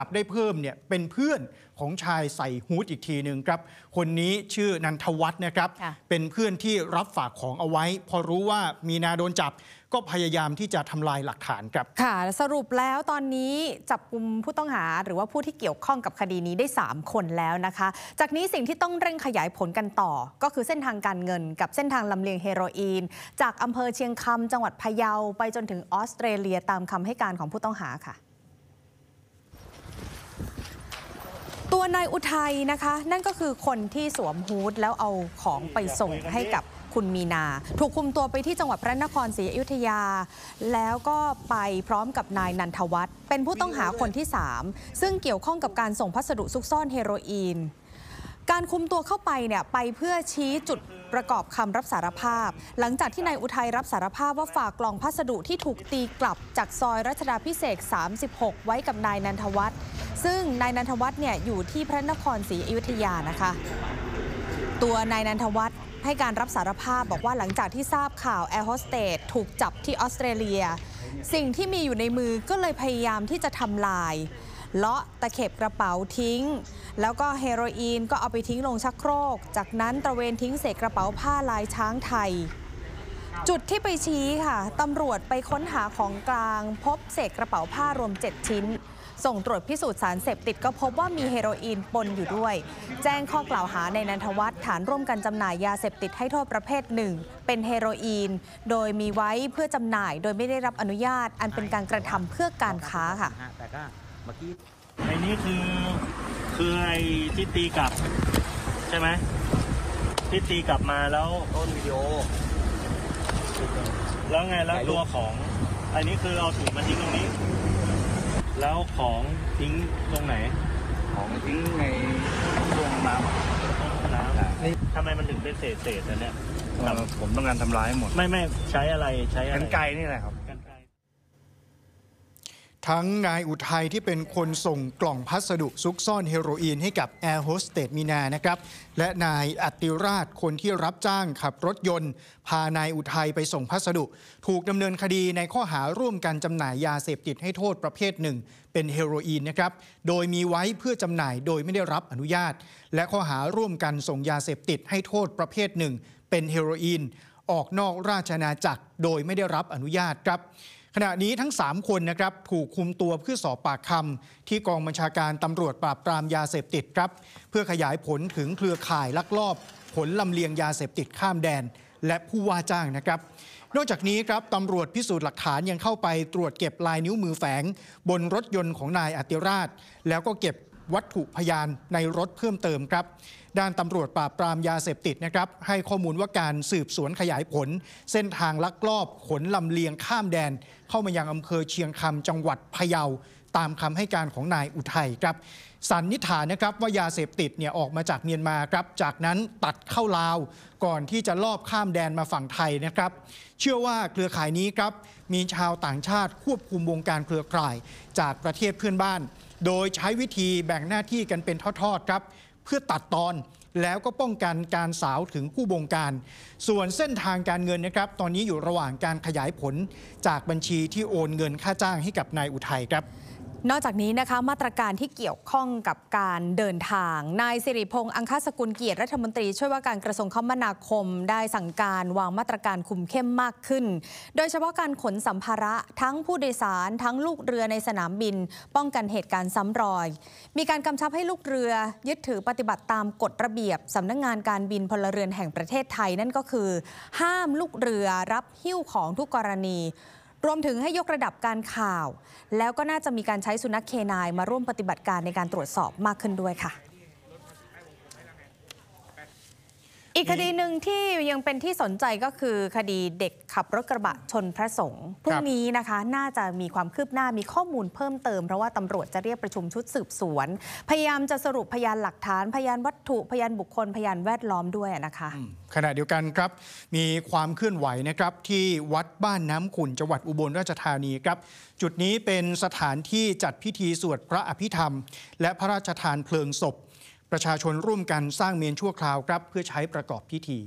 ได้เพิ่มเนี่ยเป็นเพื่อนของชายใส่ฮู้ดอีกทีหนึ่งครับคนนี้ชื่อนันทวัฒน์นะครับเป็นเพื่อนที่รับฝากของเอาไว้พอรู้ว่ามีนาโดนจับก็พยายามที่จะทำลายหลักฐานครับค่ะสรุปแล้วตอนนี้จับกุมผู้ต้องหาหรือว่าผู้ที่เกี่ยวข้องกับคดีนี้ได้3คนแล้วนะคะจากนี้สิ่งที่ต้องเร่งขยายผลกันต่อก็คือเส้นทางการเงินกับเส้นทางลำเลียงเฮโรอีนจากอำเภอเชียงคำจังหวัดพะเยาไปจนถึงออสเตรเลียตามคำให้การของผู้ต้องหาค่ะตัวนายอุทัยนะคะนั่นก็คือคนที่สวมฮู้ดแล้วเอาของไปส่งให้กับคุณมีนาถูกคุมตัวไปที่จังหวัดพระนครศรีอยุธยาแล้วก็ไปพร้อมกับนายนันทวัฒน์เป็นผู้ต้องหาคนที่3ซึ่งเกี่ยวข้องกับการส่งพัสดุซุกซ่อนเฮโรอีนการคุมตัวเข้าไปเนี่ยไปเพื่อชี้จุดประกอบคำรับสารภาพหลังจากที่นายอุทัยรับสารภาพว่าฝากกล่องพัสดุที่ถูกตีกลับจากซอยรัชดาภิเษก36ไว้กับนายนันทวัฒน์ซึ่งนายนันทวัฒน์เนี่ยอยู่ที่พระนครศรีอยุธยานะคะตัวนายนันทวัฒน์ให้การรับสารภาพบอกว่าหลังจากที่ทราบข่าวแอร์โฮสเตสถูกจับที่ออสเตรเลียสิ่งที่มีอยู่ในมือก็เลยพยายามที่จะทำลายเลาะตะเข็บกระเป๋าทิ้งแล้วก็เฮโรอีนก็เอาไปทิ้งลงชักโครกจากนั้นตระเวนทิ้งเศษกระเป๋าผ้าลายช้างไทยจุดที่ไปชี้ค่ะตำรวจไปค้นหาของกลางพบเศษกระเป๋าผ้ารวม7ชิ้นส่งตรวจพิสูจน์สารเสพติดก็พบว่ามีเฮโรอีนปนอยู่ด้วยแจ้งข้อกล่าวหาในนันทวัฒน์ฐานร่วมกันจำหน่ายยาเสพติดให้โทษประเภทหนึ่งเป็นเฮโรอีนโดยมีไว้เพื่อจำหน่ายโดยไม่ได้รับอนุญาตอันเป็นการกระทำเพื่อการค้าค่ะแต่ก็เมื่อกี้ไอ้นี่คือไอ้ที่ตีกลับใช่ไหมที่ตีกลับมาแล้วต้นวิดีโอแล้วไงแล้วตัวของอันนี้คือเอาถุงมาทิ้งตรงนี้แล้วของทิ้งตรงไหนของทิ้งในช่วงน้ำทำไมมันถึงเป็นเศษอันเนี้ยผมต้องการทำร้ายหมดไม่ใช้อะไรกรรไกรนี่แหละครับทั้งนายอุทัยที่เป็นคนส่งกล่องพัสดุซุกซ่อนเฮโรอีนให้กับแอร์โฮสเตสมีนานะครับและนายอติราชคนที่รับจ้างขับรถยนต์พานายอุทัยไปส่งพัสดุถูกดำเนินคดีในข้อหาร่วมกันจำหน่ายยาเสพติดให้โทษประเภทหนึ่งเป็นเฮโรอีนนะครับโดยมีไว้เพื่อจำหน่ายโดยไม่ได้รับอนุญาตและข้อหาร่วมกันส่งยาเสพติดให้โทษประเภทหนึ่งเป็นเฮโรอีนออกนอกราชอาณาจักรโดยไม่ได้รับอนุญาตครับขณะนี้ทั้ง3คนนะครับถูกคุมตัวเพื่อสอบปากคำที่กองบัญชาการตำรวจปราบปรามยาเสพติดครับเพื่อขยายผลถึงเครือข่ายลักลอบขนลำเลียงยาเสพติดข้ามแดนและผู้ว่าจ้างนะครับนอกจากนี้ครับตำรวจพิสูจน์หลักฐานยังเข้าไปตรวจเก็บลายนิ้วมือแฝงบนรถยนต์ของนายอติราชแล้วก็เก็บวัตถุพยานในรถเพิ่มเติมครับด้านตำรวจปราบปรามยาเสพติดนะครับให้ข้อมูลว่าการสืบสวนขยายผลเส้นทางลักลอบขนลำเลียงข้ามแดนเข้ามายังอำเภอเชียงคำจังหวัดพะเยาตามคำให้การของนายอุทัยครับสันนิษฐานนะครับว่ายาเสพติดเนี่ยออกมาจากเมียนมาครับจากนั้นตัดเข้าลาวก่อนที่จะลอบข้ามแดนมาฝั่งไทยนะครับเชื่อว่าเครือข่ายนี้ครับมีชาวต่างชาติควบคุมวงการเครือข่ายจากประเทศเพื่อนบ้านโดยใช้วิธีแบ่งหน้าที่กันเป็นทอดๆครับเพื่อตัดตอนแล้วก็ป้องกันการสาวถึงผู้บงการส่วนเส้นทางการเงินนะครับตอนนี้อยู่ระหว่างการขยายผลจากบัญชีที่โอนเงินค่าจ้างให้กับนายอุทัยครับนอกจากนี้นะคะมาตรการที่เกี่ยวข้องกับการเดินทางนายสิริพงษ์อังคสกุลเกียรติรัฐมนตรีช่วยว่าการกระทรวงคมนาคมได้สั่งการวางมาตรการคุมเข้มมากขึ้นโดยเฉพาะการขนสัมภาระทั้งผู้โดยสารทั้งลูกเรือในสนามบินป้องกันเหตุการณ์ซ้ำรอยมีการกำชับให้ลูกเรือยึดถือปฏิบัติตามกฎระเบียบสำนักงานการบินพลเรือนแห่งประเทศไทยนั่นก็คือห้ามลูกเรือรับหิ้วของทุกกรณีรวมถึงให้ยกระดับการข่าวแล้วก็น่าจะมีการใช้สุนัขเคนายมาร่วมปฏิบัติการในการตรวจสอบมากขึ้นด้วยค่ะอีกคดีหนึ่งที่ยังเป็นที่สนใจก็คือคดีเด็กขับรถกระบะชนพระสงฆ์พรุ่งนี้นะคะน่าจะมีความคืบหน้ามีข้อมูลเพิ่มเติมเพราะว่าตำรวจจะเรียกประชุมชุดสืบสวนพยายามจะสรุปพยานหลักฐานพยานวัตถุพยานบุคคลพยานแวดล้อมด้วยนะคะขณะเดียวกันครับมีความเคลื่อนไหวนะครับที่วัดบ้านน้ำขุ่นจังหวัดอุบลราชธานีครับจุดนี้เป็นสถานที่จัดพิธีสวดพระอภิธรรมและพระราชทานเพลิงศพประชาชนร่วมกันสร้างเมนชั่วคราวครับเพื่อใช้ประกอบพิธี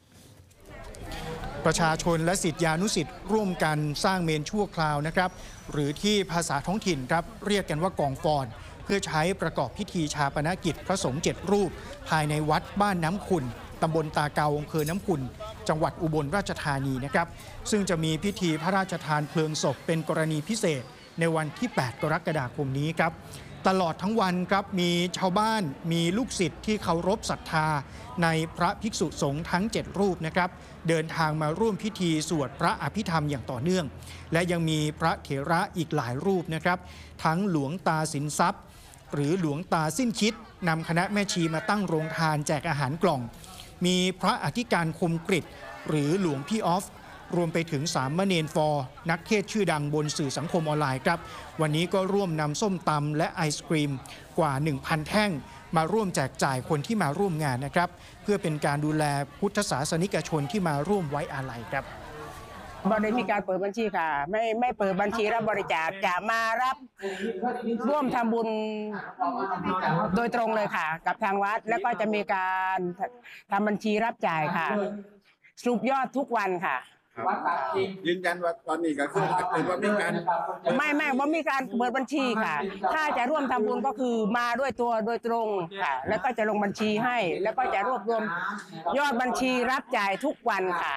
ประชาชนและศิษยานุศิษย์ร่วมกันสร้างเมนชั่วคราวนะครับหรือที่ภาษาท้องถิ่นครับเรียกกันว่ากองฟอนเพื่อใช้ประกอบพิธีชาปนกิจพระสงฆ์7 รูปภายในวัดบ้านน้ำขุ่นตำบลตาเกาอำเภอน้ำขุ่นจังหวัดอุบลราชธานีนะครับซึ่งจะมีพิธีพระราชทานเพลิงศพเป็นกรณีพิเศษในวันที่ 8 กรกฎาคมนี้ครับตลอดทั้งวันครับมีชาวบ้านมีลูกศิษย์ที่เคารพศรัทธาในพระภิกษุสงฆ์ทั้ง7 รูปนะครับเดินทางมาร่วมพิธีสวดพระอภิธรรมอย่างต่อเนื่องและยังมีพระเถระอีกหลายรูปนะครับทั้งหลวงตาสินทรัพย์หรือหลวงตาสิ้นคิดนำคณะแม่ชีมาตั้งโรงทานแจกอาหารกล่องมีพระอธิการคมกฤษหรือหลวงพี่ออฟรวมไปถึงสามเณรฟอร์นักเทศชื่อดังบนสื่อสังคมออนไลน์ครับวันนี้ก็ร่วมนำส้มตำและไอศกรีมกว่า 1,000 แท่งมาร่วมแจกจ่ายคนที่มาร่วมงานนะครับเพื่อเป็นการดูแลพุทธศาสนิกชนที่มาร่วมไว้อาลัยครับบ่ได้มีการเปิดบัญชีค่ะไม่เปิดบัญชีรับบริจาคจะมารับร่วมทำบุญโดยตรงเลยค่ะกับทางวัดแล้วก็จะมีการทำบัญชีรับจ่ายค่ะสรุปยอดทุกวันค่ะยืนยันว่าตอนนี้ก็คือว่ามีการไม่ว่ามีการเปิดบัญชีค่ะถ้าจะร่วมทำบุญก็คือมาด้วยตัวโดยตรงค่ะแล้วก็จะลงบัญชีให้แล้วก็จะรวบรวมยอดบัญชีรับจ่ายทุกวันค่ะ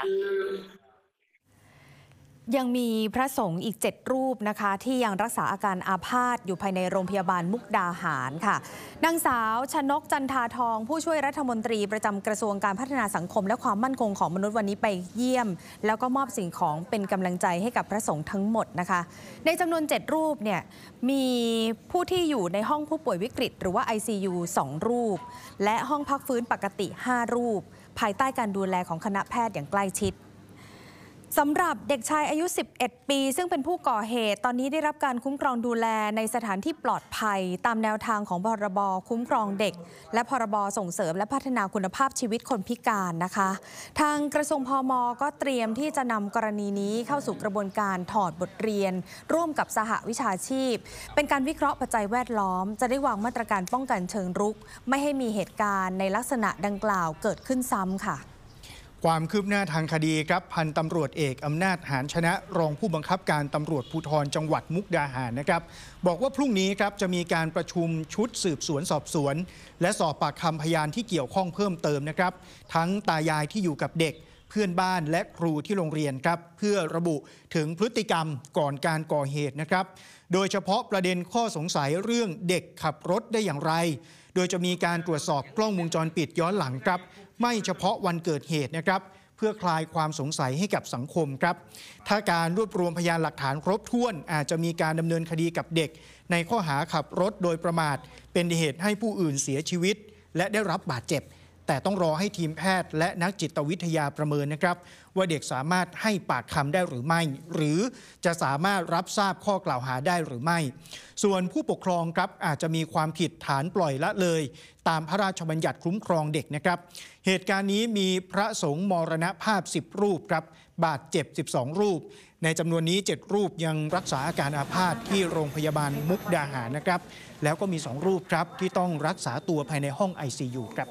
ยังมีพระสงฆ์อีก7 รูปนะคะที่ยังรักษาอาการอาพาธอยู่ภายในโรงพยาบาลมุกดาหารค่ะนางสาวชนกจันทาทองผู้ช่วยรัฐมนตรีประจำกระทรวงการพัฒนาสังคมและความมั่นคงของมนุษย์วันนี้ไปเยี่ยมแล้วก็มอบสิ่งของเป็นกำลังใจให้กับพระสงฆ์ทั้งหมดนะคะในจำนวน7 รูปเนี่ยมีผู้ที่อยู่ในห้องผู้ป่วยวิกฤตหรือว่า ICU 2 รูปและห้องพักฟื้นปกติ5 รูปภายใต้การดูแลของคณะแพทย์อย่างใกล้ชิดสำหรับเด็กชายอายุ 11 ปีซึ่งเป็นผู้ก่อเหตุตอนนี้ได้รับการคุ้มครองดูแลในสถานที่ปลอดภัยตามแนวทางของพรบคุ้มครองเด็กและพรบส่งเสริมและพัฒนาคุณภาพชีวิตคนพิการนะคะทางกระทรวงพม.ก็เตรียมที่จะนำกรณีนี้เข้าสู่กระบวนการถอดบทเรียนร่วมกับสหวิชาชีพเป็นการวิเคราะห์ปัจจัยแวดล้อมจะได้วางมาตรการป้องกันเชิงรุกไม่ให้มีเหตุการณ์ในลักษณะดังกล่าวเกิดขึ้นซ้ำค่ะความคืบหน้าทางคดีครับพันตำรวจเอกอำนาจหานชนะรองผู้บังคับการตำรวจภูธรจังหวัดมุกดาหารนะครับบอกว่าพรุ่งนี้ครับจะมีการประชุมชุดสืบสวนสอบสวนและสอบปากคำพยานที่เกี่ยวข้องเพิ่มเติมนะครับทั้งตายายที่อยู่กับเด็กเพื่อนบ้านและครูที่โรงเรียนครับเพื่อระบุถึงพฤติกรรมก่อนการก่อเหตุนะครับโดยเฉพาะประเด็นข้อสงสัยเรื่องเด็กขับรถได้อย่างไรโดยจะมีการตรวจสอบกล้องวงจรปิดย้อนหลังครับไม่เฉพาะวันเกิดเหตุนะครับเพื่อคลายความสงสัยให้กับสังคมครับถ้าการรวบรวมพยานหลักฐานครบถ้วนอาจจะมีการดำเนินคดีกับเด็กในข้อหาขับรถโดยประมาทเป็นเหตุให้ผู้อื่นเสียชีวิตและได้รับบาดเจ็บแต่ต้องรอให้ทีมแพทย์และนักจิตวิทยาประเมินนะครับว่าเด็กสามารถให้ปากคำได้หรือไม่หรือจะสามารถรับทราบข้อกล่าวหาได้หรือไม่ส่วนผู้ปกครองครับอาจจะมีความผิดฐานปล่อยละเลยตามพระราชบัญญัติคุ้มครองเด็กนะครับเหตุการณ์นี้มีพระสงฆ์มรณภาพ10 รูปครับบาดเจ็บ12 รูปในจำนวนนี้7 รูปยังรักษาอาการอาภาษที่โรงพยาบาลมุกดาหารนะครับแล้วก็มี2 รูปครับที่ต้องรักษาตัวภายในห้อง ICU ครับ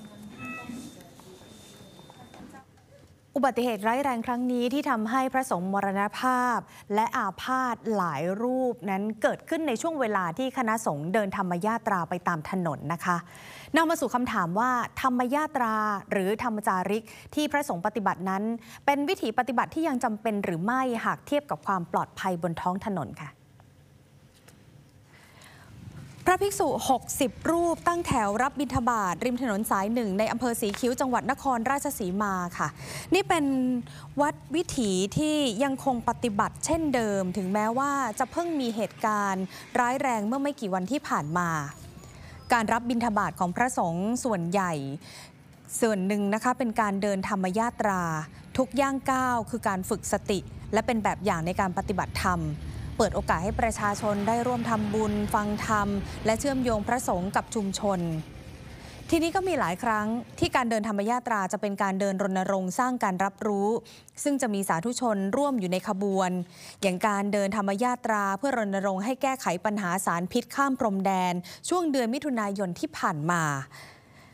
อุบัติเหตุร้ายแรงครั้งนี้ที่ทำให้พระสงฆ์มรณภาพและอาพาธหลายรูปนั้นเกิดขึ้นในช่วงเวลาที่คณะสงฆ์เดินธรรมญาตราไปตามถนนนะคะนำมาสู่คำถามว่าธรรมญาตราหรือธรรมจาริกที่พระสงฆ์ปฏิบัตินั้นเป็นวิถีปฏิบัติที่ยังจำเป็นหรือไม่หากเทียบกับความปลอดภัยบนท้องถนนค่ะพระภิกษุ60 รูปตั้งแถวรับบิณฑบาตริมถนนสาย1ในอำเภอสีคิ้วจังหวัดนครราชสีมาค่ะนี่เป็นวัดวิถีที่ยังคงปฏิบัติเช่นเดิมถึงแม้ว่าจะเพิ่งมีเหตุการณ์ร้ายแรงเมื่อไม่กี่วันที่ผ่านมาการรับบิณฑบาตของพระสงฆ์ส่วนใหญ่ส่วนหนึ่งนะคะเป็นการเดินธรรมญาตราทุกย่างก้าวคือการฝึกสติและเป็นแบบอย่างในการปฏิบัติธรรมเปิดโอกาสให้ประชาชนได้ร่วมทำบุญฟังธรรมและเชื่อมโยงพระสงฆ์กับชุมชนทีนี้ก็มีหลายครั้งที่การเดินธรรมญาตราจะเป็นการเดินรณรงค์สร้างการรับรู้ซึ่งจะมีสาธุชนร่วมอยู่ในขบวนอย่างการเดินธรรมญาตราเพื่อรณรงค์ให้แก้ไขปัญหาสารพิษข้ามพรมแดนช่วงเดือนมิถุนายนที่ผ่านมา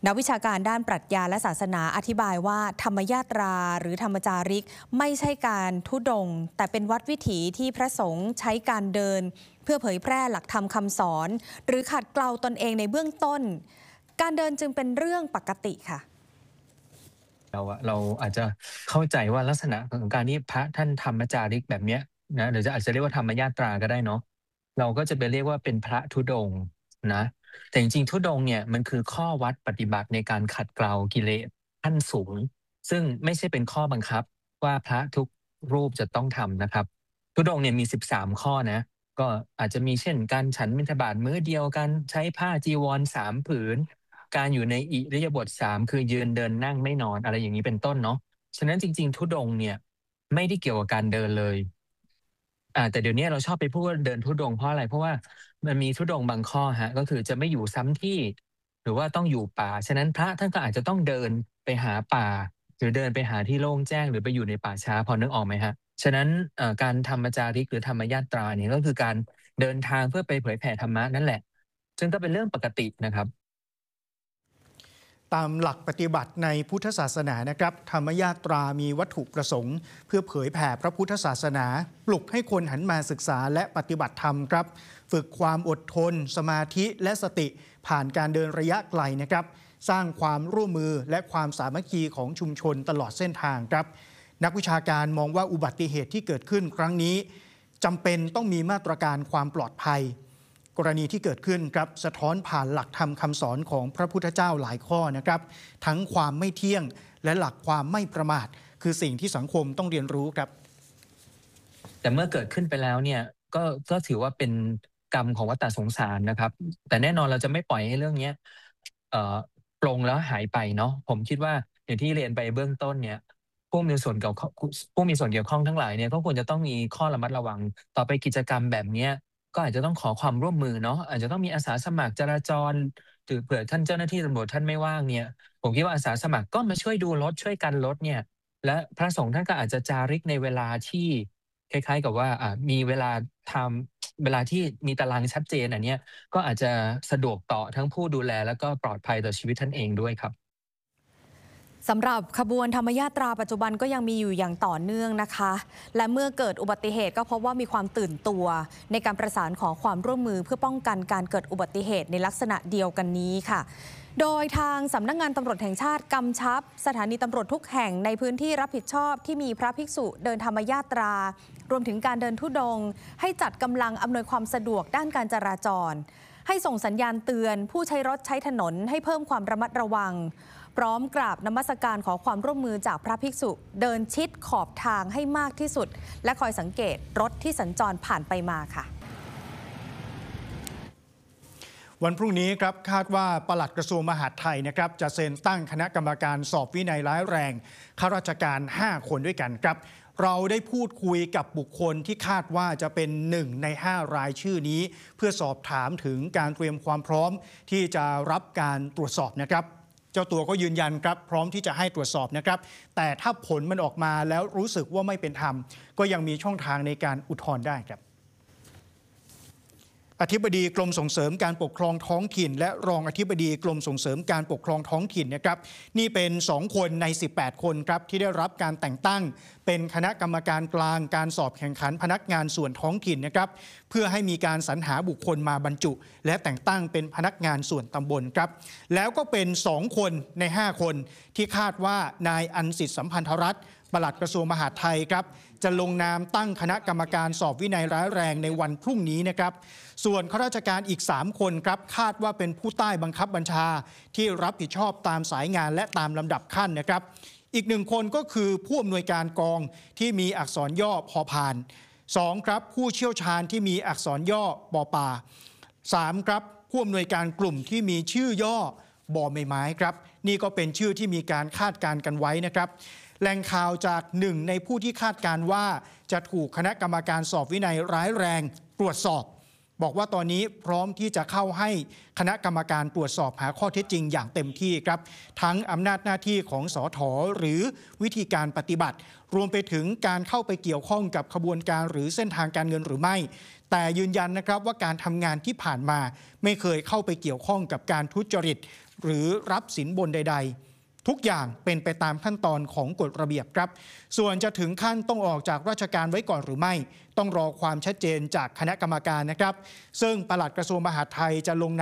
นักวิชาการด้านปรัชญาและศาสนาอธิบายว่าธรรมยาตราหรือธรรมจาริกไม่ใช่การธุดงค์แต่เป็นวัดวิถีที่พระสงฆ์ใช้การเดินเพื่อเผยแพร่หลักธรรมคำสอนหรือขัดเกลาตนเองในเบื้องต้นการเดินจึงเป็นเรื่องปกติค่ะเราอาจจะเข้าใจว่าลักษณะของการที่พระท่านธรรมจาริกแบบเนี้ยนะหรืออาจจะเรียกว่าธรรมยาตราก็ได้เนาะเราก็จะไปเรียกว่าเป็นพระธุดงค์นะแต่จริงๆธุดงค์เนี่ยมันคือข้อวัดปฏิบัติในการขัดเกลากิเลสขั้นสูงซึ่งไม่ใช่เป็นข้อบังคับว่าพระทุกรูปจะต้องทำนะครับธุดงค์เนี่ยมี13ข้อนะก็อาจจะมีเช่นการฉันบิณฑบาตมื้อเดียวกันใช้ผ้าจีวร3 ผืนการอยู่ในอิริยาบถ3คือยืนเดินนั่งไม่นอนอะไรอย่างนี้เป็นต้นเนาะฉะนั้นจริงๆธุดงค์เนี่ยไม่ได้เกี่ยวกับการเดินเลยแต่เดี๋ยวนี้เราชอบไปพูดว่าเดินธุดงค์เพราะอะไรเพราะว่ามันมีธุดงค์บางข้อฮะก็คือจะไม่อยู่ซ้ำที่หรือว่าต้องอยู่ป่าฉะนั้นพระท่านก็อาจจะต้องเดินไปหาป่าหรือเดินไปหาที่โล่งแจ้งหรือไปอยู่ในป่าช้าพอนึกออกไหมฮะฉะนั้นการธรรมจาริกหรือธรรมยาตราเนี่ยก็คือการเดินทางเพื่อไปเผยแผ่ธรรมะนั่นแหละซึ่งก็เป็นเรื่องปกตินะครับตามหลักปฏิบัติในพุทธศาสนานะครับธรรมยาตรามีวัตถุประสงค์เพื่อเผยแผ่พระพุทธศาสนาปลุกให้คนหันมาศึกษาและปฏิบัติธรรมครับฝึกความอดทนสมาธิและสติผ่านการเดินระยะไกลนะครับสร้างความร่วมมือและความสามัคคีของชุมชนตลอดเส้นทางครับนักวิชาการมองว่าอุบัติเหตุที่เกิดขึ้นครั้งนี้จำเป็นต้องมีมาตรการความปลอดภัยกรณีที่เกิดขึ้นครับสะท้อนผ่านหลักธรรมคำสอนของพระพุทธเจ้าหลายข้อนะครับทั้งความไม่เที่ยงและหลักความไม่ประมาทคือสิ่งที่สังคมต้องเรียนรู้ครับแต่เมื่อเกิดขึ้นไปแล้วเนี่ยก็ถือว่าเป็นกรรมของวัฏสงสารนะครับแต่แน่นอนเราจะไม่ปล่อยให้เรื่องนี้ปลงแล้วหายไปเนาะผมคิดว่าอย่างที่เรียนไปเบื้องต้นเนี่ยผู้มีส่วนเกี่ยวข้องทั้งหลายเนี่ยก็ควรจะต้องมีข้อระมัดระวังต่อไปกิจกรรมแบบนี้ก็อาจจะต้องขอความร่วมมือเนาะอาจจะต้องมีอาสาสมัครจราจรหรือเผื่อท่านเจ้าหน้าที่ตำรวจท่านไม่ว่างเนี่ยผมคิดว่าอาสาสมัครก็มาช่วยดูรถช่วยกันรถเนี่ยและพระสงฆ์ท่านก็อาจจะจาริกในเวลาที่คล้ายๆกับว่ามีเวลาที่มีตารางชัดเจนอันนี้ก็อาจจะสะดวกต่อทั้งผู้ดูแลแล้วก็ปลอดภัยต่อชีวิตท่านเองด้วยครับสำหรับขบวนธรรมยาตราปัจจุบันก็ยังมีอยู่อย่างต่อเนื่องนะคะและเมื่อเกิดอุบัติเหตุก็พบว่ามีความตื่นตัวในการประสานขอความร่วมมือเพื่อป้องกันการเกิดอุบัติเหตุในลักษณะเดียวกันนี้ค่ะโดยทางสำนักงานตำรวจแห่งชาติกำชับสถานีตำรวจทุกแห่งในพื้นที่รับผิดชอบที่มีพระภิกษุเดินธรรมยาตรารวมถึงการเดินธุดงค์ให้จัดกำลังอำนวยความสะดวกด้านการจราจรให้ส่งสัญญาณเตือนผู้ใช้รถใช้ถนนให้เพิ่มความระมัดระวังพร้อมกราบนมัสการขอความร่วมมือจากพระภิกษุเดินชิดขอบทางให้มากที่สุดและคอยสังเกตรถที่สัญจรผ่านไปมาค่ะวันพรุ่งนี้ครับคาดว่าปลัดกระทรวงมหาดไทยนะครับจะเซ็นตั้งคณะกรรมการสอบวินัยร้ายแรงข้าราชการ5 คนด้วยกันครับเราได้พูดคุยกับบุคคลที่คาดว่าจะเป็น1 ใน 5 รายชื่อนี้เพื่อสอบถามถึงการเตรียมความพร้อมที่จะรับการตรวจสอบนะครับเจ้าตัวก็ยืนยันครับพร้อมที่จะให้ตรวจสอบนะครับแต่ถ้าผลมันออกมาแล้วรู้สึกว่าไม่เป็นธรรมก็ยังมีช่องทางในการอุทธรณ์ได้ครับอธิบดีกรมส่งเสริมการปกครองท้องถิ่นและรองอธิบดีกรมส่งเสริมการปกครองท้องถิ่นนะครับนี่เป็น2 คนใน18 คนครับที่ได้รับการแต่งตั้งเป็นคณะกรรมการกลางการสอบแข่งขันพนักงานส่วนท้องถิ่นนะครับเพื่อให้มีการสรรหาบุคคลมาบรรจุและแต่งตั้งเป็นพนักงานส่วนตำบลครับแล้วก็เป็น2 คนใน 5 คนที่คาดว่านายอันสิทธิ์สัมพันธรัตน์ปลัดกระทรวงมหาดไทยครับจะลงนามตั้งคณะกรรมการสอบวินัยร้ายแรงในวันพรุ่งนี้นะครับส่วนข้าราชการอีก3 คนครับคาดว่าเป็นผู้ใต้บังคับบัญชาที่รับผิดชอบตามสายงานและตามลำดับขั้นนะครับอีก1 คนก็คือผู้อำนวยการกองที่มีอักษรย่อพอพาน2ครับผู้เชี่ยวชาญที่มีอักษรย่อปอปา3ครับผู้อำนวยการกลุ่มที่มีชื่อย่อบอใบไม้ครับนี่ก็เป็นชื่อที่มีการคาดการณ์กันไว้นะครับแหล่งข่าวจาก1 ในผู้ที่คาดการณ์ว่าจะถูกคณะกรรมการสอบวินัยร้ายแรงตรวจสอบบอกว่าตอนนี้พร้อมที่จะเข้าให้คณะกรรมการตรวจสอบหาข้อเท็จจริงอย่างเต็มที่ครับทั้งอำนาจหน้าที่ของสถ.หรือวิธีการปฏิบัติรวมไปถึงการเข้าไปเกี่ยวข้องกับขบวนการหรือเส้นทางการเงินหรือไม่แต่ยืนยันนะครับว่าการทำงานที่ผ่านมาไม่เคยเข้าไปเกี่ยวข้องกับการทุจริตหรือรับสินบนใดๆทุกอย่างเป็นไปตามขั้นตอนของกฎระเบียบครับส่วนจะถึงขั้นต้องออกจากราชการไว้ก่อนหรือไม่ต้องรอความชัดเจนจากคณะกรรมการนะครับซึ่งปลัดกระทรวงมหาดไทยจะลง